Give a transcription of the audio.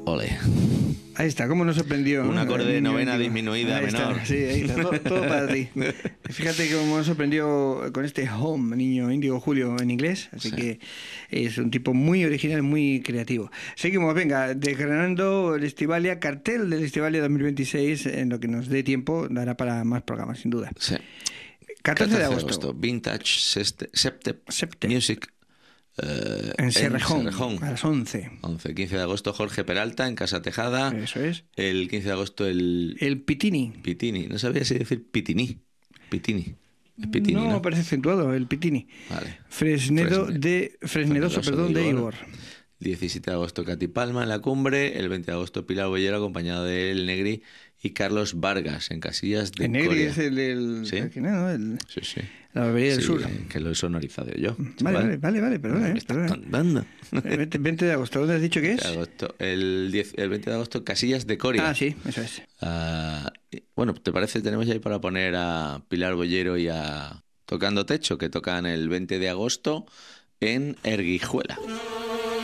Ole. Ahí está, cómo nos sorprendió. Un acorde de novena Índigo. disminuida Ahí menor. Está, sí, ahí está, todo para ti. Fíjate cómo nos sorprendió con este Home, niño Índigo Julio en inglés, así Sí. que es un tipo muy original, muy creativo. Seguimos, venga, desgranando el Estivalia, cartel del Estivalia 2026, en lo que nos dé tiempo, dará para más programas, sin duda. Sí. 14 de agosto. Vintage Septep Septep. Music. En Cerrejón, a las 11. 15 de agosto Jorge Peralta en Casa Tejada. Eso es. El 15 de agosto el Pitini. Pitini. No sabía si decir Pitini. Pitini. Es Pitini, ¿no? Parece acentuado, el Pitini. Vale. Fresnedoso, de Igor. 17 de agosto Cati Palma en La Cumbre. El 20 de agosto Pilar Bollero acompañado de El Negri y Carlos Vargas en Casillas de Coria. El Negri es el ¿Sí? Sí. La barbería del sur. Que lo he sonorizado yo. Vale, perdona. ¿Qué estás contando? 20 de agosto, ¿dónde has dicho que es? El 20 de agosto Casillas de Coria. Ah, sí, eso es. Bueno, ¿te parece? Tenemos ahí para poner a Pilar Bollero y a Tocando Techo, que tocan el 20 de agosto en Erguijuela.